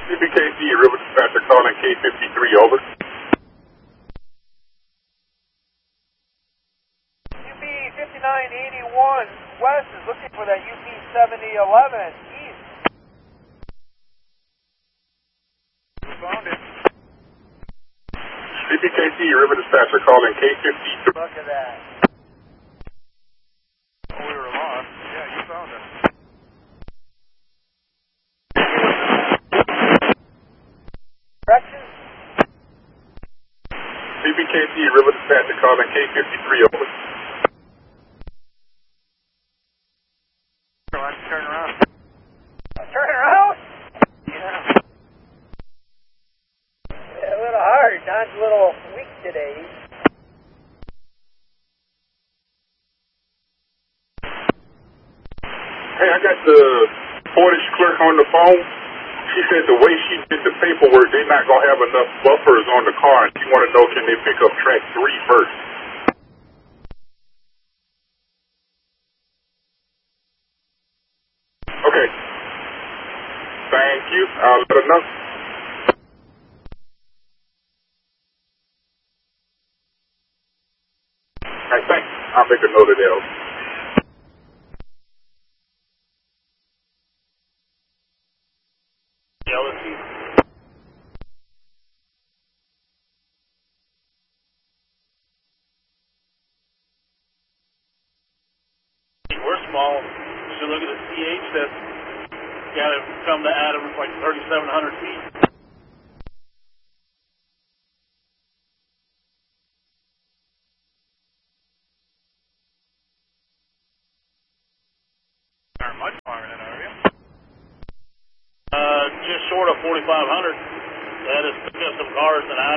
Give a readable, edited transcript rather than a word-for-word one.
CBKC, River Dispatcher calling K53, over. UP 5981 West is looking for that UP 7011 East. We found it. CBKC, River Dispatcher calling K53. Look at that. Oh, we were lost. Yeah, you found it. Corrections? CBKC, River Dispatcher calling K53, over. Turn around. Turn around? Yeah. A little hard. Don's a little weak today. Hey, I got the Portage clerk on the phone. She said the way she did the paperwork, they're not going to have enough buffers on the car, and she want to know, can they pick up track 3 first? Okay. Thank you. I'll let her know. All right, thanks. I'll make a note of that. Yeah, let's see. We're small. You should look at the CH that's got to come to Adams like 3,700 feet. Aren't much longer than are you? Just short of 4,500. That is some cars than I